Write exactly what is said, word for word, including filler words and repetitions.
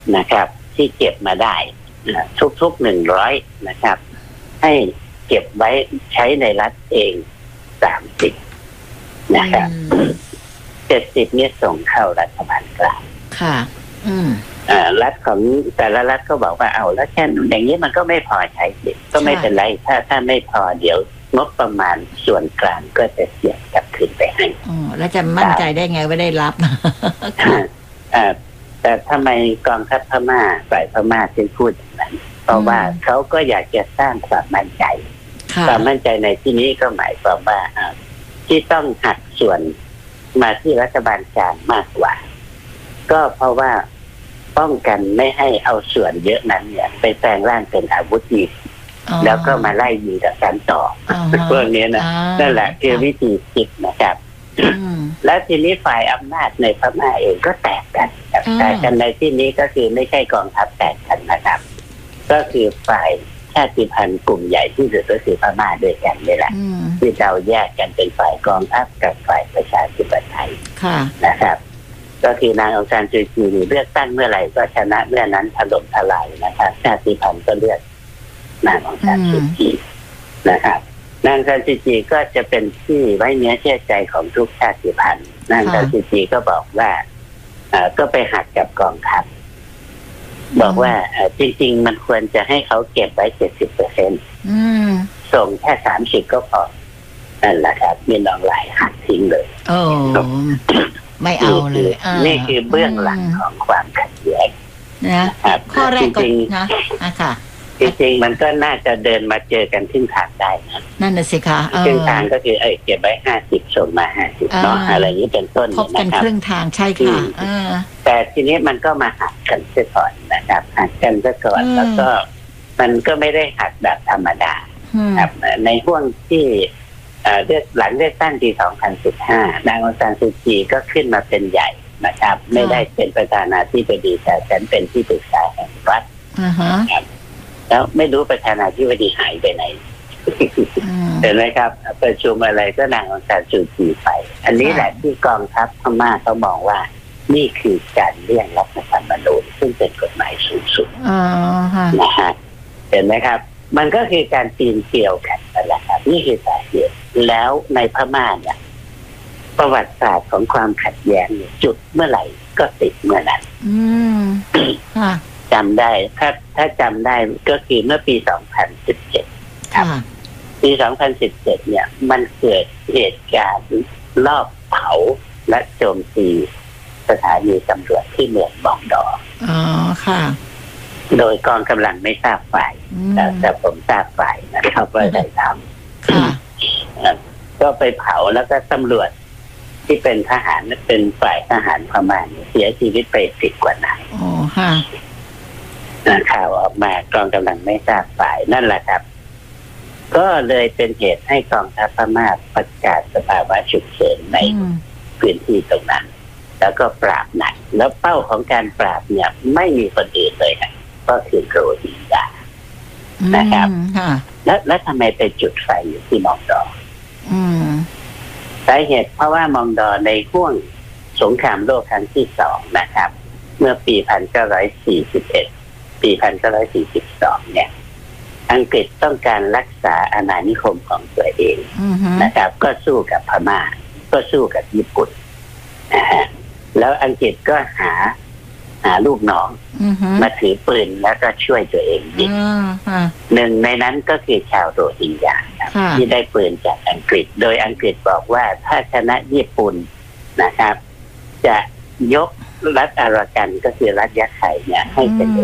นะครับที่เก็บมาได้ทุกๆหนึ่งร้อยนะครับให้เก็บไว้ใช้ในรัฐเองสามสิบนะครับเจ็ดสิบเนี่ยส่งเข้ารัฐบาลกลางค่ะอืมอ่ารัฐของแต่ละรัฐก็บอกว่าเอาแล้วแค่อย่างนี้มันก็ไม่พอใช้สิก็ไม่เป็นไรถ้าถ้าไม่พอเดี๋ยวงบประมาณส่วนกลางก็จะเสียกลับคืนไปให้อ๋อแล้วจะมั่นใจได้ไงว่าได้รับอ่าแต่ทำไมกองทัพพม่าฝ่ายพม่าถึงพูดอย่างนั้นเพราะว่าเขาก็อยากจะสร้างความมั่นใจความมั่นใจในที่นี้ก็หมายความว่าที่ต้องหักส่วนมาที่รัฐบาลกลางมากกว่าก็เพราะว่าป้องกันไม่ให้เอาส่วนเยอะนั้นเนี่ยไปแปลงร่างเป็นอาวุธยิงแล้วก็มาไล่ยิงกับการต่อพวกนี้นะนั่นแหละคือวิธีคิดนะครับแล้วทีนี้ฝ่ายอำนาจในพม่าเองก็แตกกันแตกกันในที่นี้ก็คือไม่ใช่กองทัพแตกกันนะครับก็คือฝ่ายชาติพันธุ์กลุ่มใหญ่ที่สุดก็คือพม่าด้วยกันนี่แหละที่เราแยกกันเป็นฝ่ายกองทัพกับฝ่ายประชาธิปไตยนะครับก็คือนางองซานซูจีเลือกตั้งเมื่อไหร่ก็ชนะเมื่อนั้นถล่มทลายนะครับชาติพันธุ์ก็เลือกนางองซานซูจีนะครับนางองซานซูจีก็จะเป็นที่ไว้เนื้อเชื่อใจของทุกชาติพันธุ์นางองซานซูจีก็บอกว่าก็ไปหักกับกองทัพบอกว่าจริงๆมันควรจะให้เขาเก็บไว้เจ็ดสิบเปอร์เซ็นต์ส่งแค่สามสิบก็พอนั่นแหละครับมีน้องหลายหักทิ้งเลยโอ้ไม่เอาเลยนี่คือเบื้องหลังของความขัดแย้งนะข้อแรกก็นะอ่ะค่ะจริงๆมันก็น่าจะเดินมาเจอกันครึ่งทางได้นะนั่นน่ะสิคะครึ่งทางก็คือเอ้ยเก็บไว้ห้าสิบส่งมาห้าสิบเนาะอะไรนี้เป็นต้นพบกันครึ่งทางใช่ค่ะแต่ทีนี้มันก็มาหักกันซะก่อนนะครับหักกันซะก่อนแล้วก็มันก็ไม่ได้หักแบบธรรมดาครับในช่วงที่เลือกหลังเลือกตั้งปีสองพันสิบห้านางองซานซูจีก็ขึ้นมาเป็นใหญ่นะครับไม่ได้เป็นประธานาธิบดีแต่ฉันเป็นที่ปรึกษาแห่งรัฐครับแล้วไม่รู้ประธานาธิบดีหายไปไหนเห็นไหมครับประชุมอะไรก็นางองซานซูจีไปอันนี้แหละที่กองทัพพม่าเขามองว่านี่คือการเลี่ยงรัฐธรรมนูญซึ่งเป็นกฎหมายสูงสุดนะฮะเห็นไหมครับมันก็คือการปีนเกลียวกันนั่นแหละครับนี่คือสาเหตุแล้วในพม่าเนี่ยประวัติศาสตร์ของความขัดแย้งจุดเมื่อไหร่ก็ติดเมื่อนั้นจำได้ถ้าถ้าจำได้ก็คือเมื่อปีสองพันสิบเจ็ดครับปีสองพันสิบเจ็ดเนี่ยมันเกิดเหตุการณ์ลอบเผาและโจมตีสถานีตำรวจที่เมืองบองดออ๋อค่ะโดยกองกำลังไม่ทราบฝ่ายแต่แต่ผมทราบฝ่ายนะครับว่าใครทำก็ไปเผาแล้วก็ตำรวจที่เป็นทหารเป็นฝ่ายทหารพม่าเสียชีวิตไปสิบกว่านายอ๋อค่ะข่าวออกมากองกำลังไม่ทราบฝ่ายนั่นแหละครับก็เลยเป็นเหตุให้กองทัพพม่าประกาศสภาวะฉุกเฉินในพื้นที่ตรงนั้นแล้วก็ปราบหนักแล้วเป้าของการปราบเนี่ยไม่มีคนอื่นเลยครับก็คือโรฮิงญานะครับแล้วแล้วทำไมไปจุดไฟอยู่ที่มองดอสาเหตุเพราะว่ามองดอในช่วงสงครามโลกครั้งที่สองนะครับเมื่อปีหนึ่งพันเก้าร้อยสี่สิบเอ็ดปีหนึ่งพันเก้าร้อยสี่สิบสองเนี่ยอังกฤษต้องการรักษาอาณานิคมของตัวเองนะครับก็สู้กับพม่าก็สู้กับญี่ปุ่นนะฮะแล้วอังกฤษก็หาหาลูกน้องมาถือปืนแล้วก็ช่วยตัวเองยิงหนึ่งในนั้นก็คือชาวโรฮิงญาที่ได้ปืนจากอังกฤษโดยอังกฤษบอกว่าถ้าชนะญี่ปุ่นนะครับจะยกรัฐอารากันก็คือรัฐยะไข่เนี่ยให้เป็น